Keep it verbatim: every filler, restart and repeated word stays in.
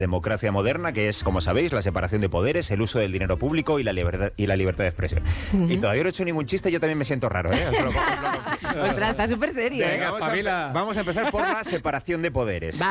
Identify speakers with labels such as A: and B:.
A: democracia moderna, que es, como sabéis, la separación de poderes, el uso del dinero público y la libertad, y la libertad de expresión. Uh-huh. Y todavía no he hecho ningún chiste, yo también me siento raro, ¿eh? Os lo, os lo...
B: Ostras, está súper serio, ¿eh?
A: Venga, vamos, a, vamos a empezar por la separación de poderes.
B: Va.